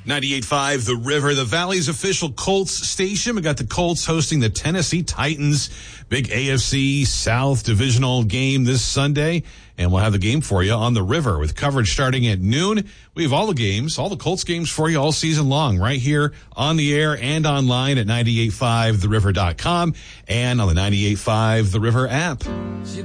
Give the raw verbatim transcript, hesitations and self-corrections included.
ninety-eight point five The River, the Valley's official Colts station. We got the Colts hosting the Tennessee Titans. Big A F C South divisional game this Sunday. And we'll have the game for you on the River with coverage starting at noon. We have all the games, all the Colts games for you all season long right here on the air and online at ninety-eight point five the river dot com and on the ninety-eight point five The River app.